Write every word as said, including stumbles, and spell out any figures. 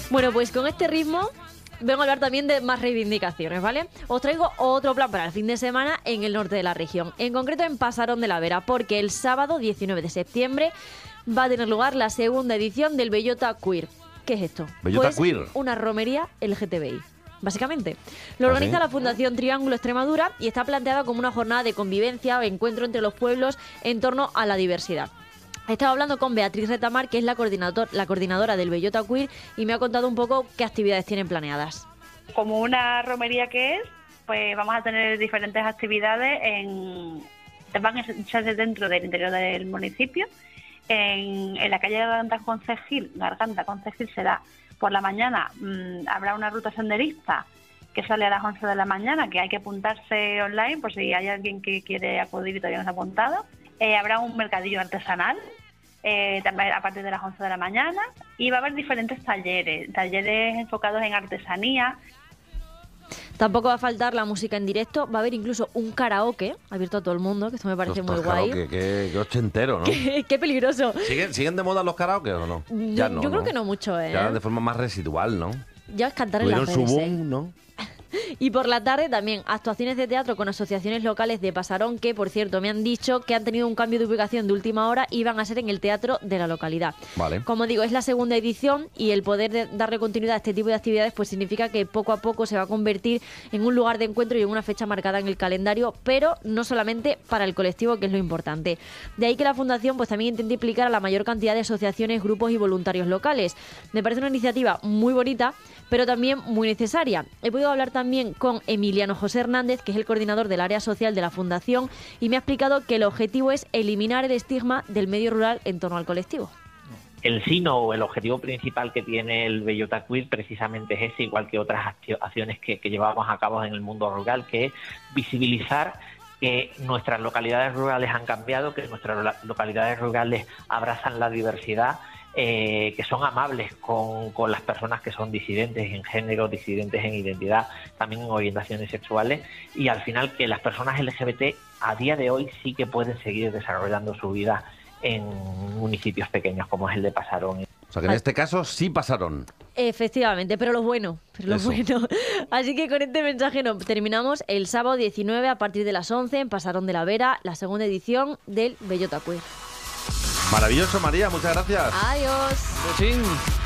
Bueno, pues con este ritmo vengo a hablar también de más reivindicaciones, ¿vale? Os traigo otro plan para el fin de semana en el norte de la región, en concreto en Pasarón de la Vera, porque el sábado diecinueve de septiembre va a tener lugar la segunda edición del Bellota Queer. ¿Qué es esto? Bellota pues Queer. Una romería L G T B I. Básicamente. Lo organiza ¿Ah, sí? la Fundación Triángulo Extremadura y está planteada como una jornada de convivencia o encuentro entre los pueblos en torno a la diversidad. He estado hablando con Beatriz Retamar, que es la, coordinador, la coordinadora del Bellota Queer, y me ha contado un poco qué actividades tienen planeadas. Como una romería que es, pues vamos a tener diferentes actividades en, van a echarse dentro del interior del municipio. En, en la calle Garganta Concejil, Garganta Concejil será por la mañana, mmm, habrá una ruta senderista que sale a las once de la mañana, que hay que apuntarse online por si hay alguien que quiere acudir y todavía no se ha apuntado. Eh, habrá un mercadillo artesanal eh, también a partir de las once de la mañana, y va a haber diferentes talleres, talleres enfocados en artesanía. Tampoco va a faltar la música en directo, va a haber incluso un karaoke abierto a todo el mundo, que esto me parece Ostras, muy guay. Karaoke, qué, qué ochentero, ¿no? Qué, qué peligroso. ¿Siguen, ¿Siguen de moda los karaoke o no? Yo, Ya no, yo creo ¿no? que no mucho, ¿eh? Ya de forma más residual, ¿no? Ya es cantar en las Tuvieron su redes, ¿eh? boom, ¿no? Y por la tarde también actuaciones de teatro con asociaciones locales de Pasarón, que por cierto me han dicho que han tenido un cambio de ubicación de última hora y van a ser en el teatro de la localidad. Vale. Como digo, es la segunda edición y el poder de darle continuidad a este tipo de actividades pues significa que poco a poco se va a convertir en un lugar de encuentro y en una fecha marcada en el calendario, pero no solamente para el colectivo, que es lo importante. De ahí que la Fundación pues también intente implicar a la mayor cantidad de asociaciones, grupos y voluntarios locales. Me parece una iniciativa muy bonita, pero también muy necesaria. He podido hablar también con Emiliano José Hernández, que es el coordinador del área social de la Fundación, y me ha explicado que el objetivo es eliminar el estigma del medio rural en torno al colectivo. El sino o el objetivo principal que tiene el Bellota Queer precisamente es ese, igual que otras acciones que, que llevamos a cabo en el mundo rural, que es visibilizar que nuestras localidades rurales han cambiado, que nuestras localidades rurales abrazan la diversidad, Eh, que son amables con, con las personas que son disidentes en género, disidentes en identidad, también en orientaciones sexuales, y al final que las personas L G B T a día de hoy sí que pueden seguir desarrollando su vida en municipios pequeños como es el de Pasarón. O sea que en este caso sí pasaron. Efectivamente, pero lo bueno, pero lo Eso. bueno. Así que con este mensaje nos terminamos el sábado diecinueve a partir de las once en Pasarón de la Vera, la segunda edición del Bellota Queer. Maravilloso, María, muchas gracias. Adiós. Besín.